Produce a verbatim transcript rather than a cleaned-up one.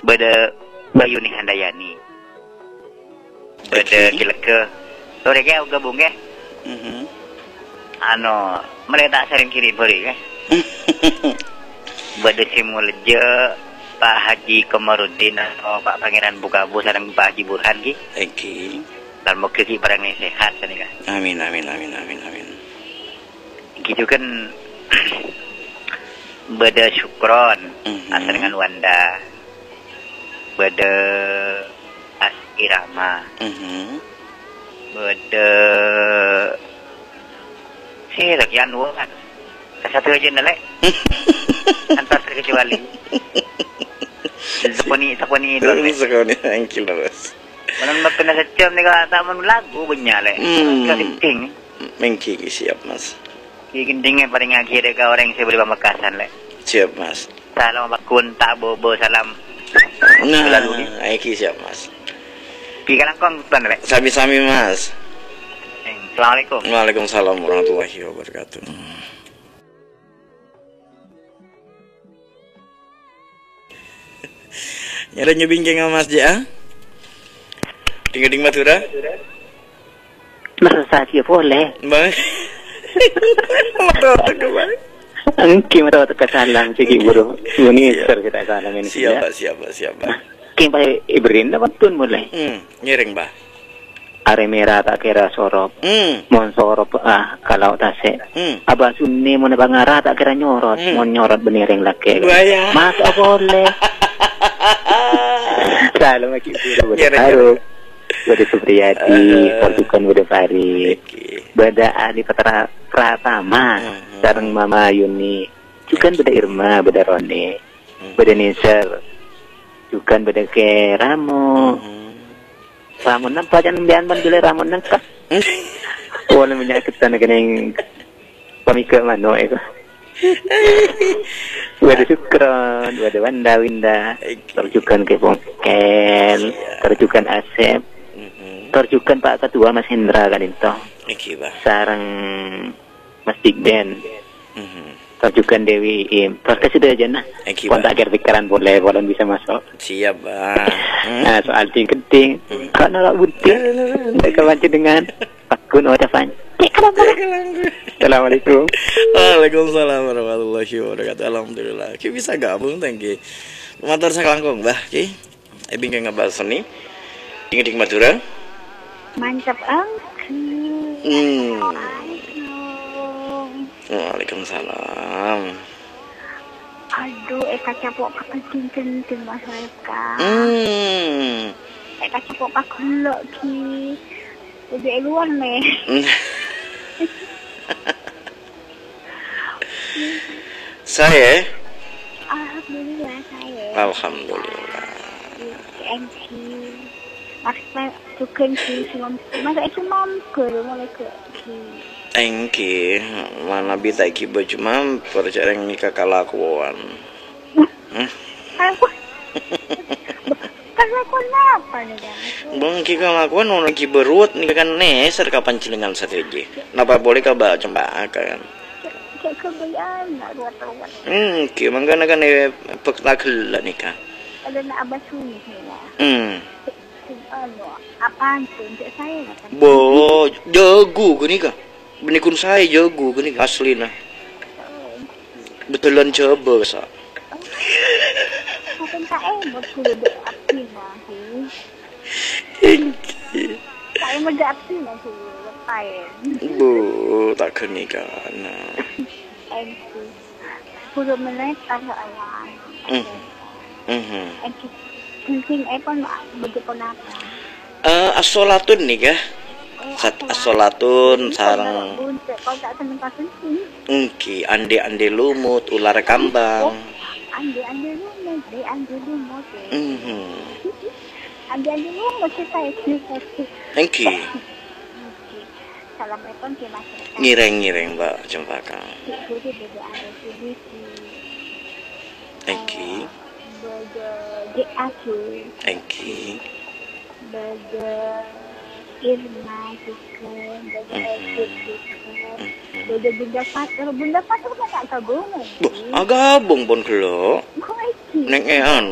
Beda Bayuni Handayani. Beda Kileke. Sore ke gabung ke? Mhm. Ano, mereka tak sering kirim beri ke? Beda Simulje, Pak Haji Komarudin atau Pak Pangeran Bukabu sareng Pak Haji Burhan ki. Eki. Dan mau kiki barang ini sehat kan ya. Amin amin amin amin amin. Gitu kan beda Syukron Mhm. asal dengan Wanda. Beda As Irama. Mhm. Beda si sekian dua kan. Satu aja nalek. Antar terkecuali. Seponi seponi Terus dulu. sekali angkil terus. Malam kena secam ni kan tak mau lagu punya le. Hmm. Kau penting. Mengki siap mas. Ikin dingin paling akhir dekat orang yang saya beri pamekasan le. Siap mas. Salam bakun tak bobo salam. Nah, Selalu ni. Eki siap mas. Pi kalangkong tuan le. Sami-sami mas. Assalamualaikum. Waalaikumsalam warahmatullahi wabarakatuh. Nyara nyubing ke mas ja? Ding-ding Madura? Masa saja boleh. Bang. Madura ke bang. Angki mata tak salam sigi buru. Ini ser kita salam ini. Siapa siapa siapa. Kim pai ibrin dapat tun mulai. Hmm, nyering bah. Are merah tak kira sorop. Hmm. Mon sorop ah kalau tase. Hmm. Abah sunni mon bangara tak kira nyorot. Hmm. Mon nyorot benereng laki. Buaya. Mas boleh. Salam lagi buru. Nyering, Halo. Bada Supriyadi, Uh, Portukan Bada Farid, Eki. Bada Adi Patra Pratama, Uh-huh. sareng Mama Yuni, Jukan Bada Irma, Bada Rone, Uh-huh. Bada Niser, Jukan Bada Ke Ramo, Hmm. Ramo nampak jangan bian ban bila Ramo nangkap. Wala menyakit sana kening pamika mano eko. Bada Sukron, Bada Wanda Winda, Eki. terjukan ke Bongkel, terjukan Asep. Mhm. Terjukan Pak Ketua Mas Hendra kan itu Eki bah. sarang Mas Digden Mhm. terjukan Dewi Im terus sudah aja nah Eki kon bah. tak kira pikiran boleh boleh bisa masuk Siap bah. Hmm. nah soal ting keting kak nolak bunting tak kebanci dengan pakun udah panci Assalamualaikum. Waalaikumsalam warahmatullahi wabarakatuh. Alhamdulillah. Ki bisa gabung tangki. Motor saklangkung bah ki. Ebing ke ngabas nih. Ding-ding Madura. Mantap angki. Hmm. Assalamualaikum. Waalaikumsalam. Aduh, eka capok kepenting-penting masyarakat. Hmm. Eka capok kakulok ki. Udah luar nih. Saya. Alhamdulillah saya. Alhamdulillah. M C. Maksudnya suka ki semua. Masa itu mampu mulai ke ki. Engki mana bisa ki baju mampir jarang nikah kalakuan. Hmm? Aku. Karena aku apa nih kan? Bang ki kalakuan orang ki beruat nikah kan neser kapan cilengan sateji. Napa boleh kabar coba kan? Kayak kebayaan nggak ruat-ruat. Hmm, ki mangga kan eh pektakil nikah. Ada nak abah sunyi lah. Hmm. Ano, apaan tuh? Untuk saya kan? Bo, jago gini kah? Benikun saya jago gini asli nah. Betulan coba sa. Mungkin tak emot kulo do api nanti. Saya mau do api nanti lepain. Bu, tak keni kan. Enti. Kulo menit tahu awan. Mhm. Enti. Penting eh pun begitu apa? Eh, asolatun nih kah? Sat asolatun sarang Kalau tak seneng penting. engki ande-ande lumut ular kambang. Ande-ande lumut, deh ande lumut. Mhm. Ande-ande lumut saya sih. Engki Assalamualaikum terima kasih. ngireng-ngireng Mbak Cempaka. Jadi beda ada sedikit. Engki, Beda G A Q. engki. Beda Irma juga. Beda Eki juga. Beda Bunda Fatur. Bunda Fatur kan tak kagum. Buh, agak bong pon kelo. Kok Eki? Neng ean